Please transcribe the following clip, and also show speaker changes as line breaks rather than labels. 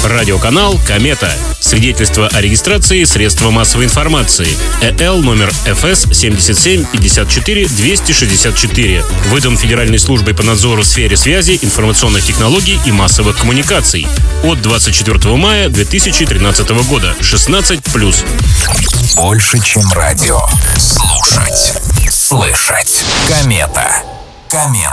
Радиоканал «Комета». Свидетельство о регистрации средства массовой информации. ЭЛ номер ФС 7754-264. Выдан Федеральной службой по надзору в сфере связи, информационных технологий и массовых коммуникаций. От 24 мая 2013 года. 16+.
Больше, чем радио. Слушать. Слышать. Комета. Комета.